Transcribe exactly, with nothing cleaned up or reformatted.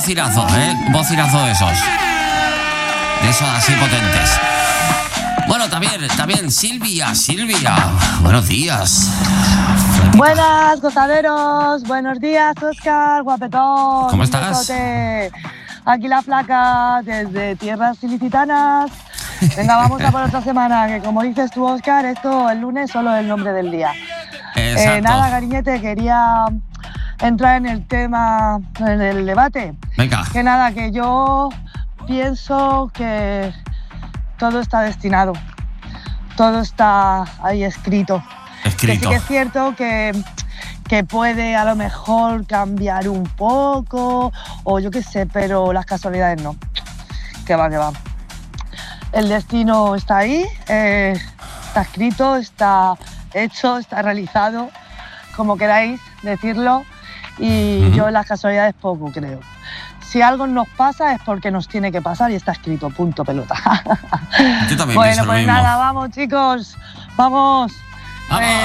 bocinazo, ¿eh? Un bocinazo de esos. De esos así potentes. Bueno, también, también Silvia, Silvia. Buenos días. Buenas, gozaderos. Buenos días, Óscar, guapetón. ¿Cómo estás? Besote. Aquí la flaca desde tierras ilicitanas. Venga, vamos a por otra semana, que como dices tú, Óscar, esto el lunes solo es el nombre del día. Exacto. Eh, nada, cariñete, quería entrar en el tema, en el debate. Venga. Que nada, que yo pienso que todo está destinado. Todo está ahí escrito. Escrito. Que sí que es cierto que, que puede a lo mejor cambiar un poco, o yo qué sé, pero las casualidades no. Que va, que va. El destino está ahí, eh, está escrito, está hecho, está realizado, como queráis decirlo, y uh-huh. yo en las casualidades poco creo. Si algo nos pasa es porque nos tiene que pasar y está escrito, punto pelota. Yo también bueno, pienso pues lo mismo. nada, vamos chicos, vamos. ¡Vamos! Eh,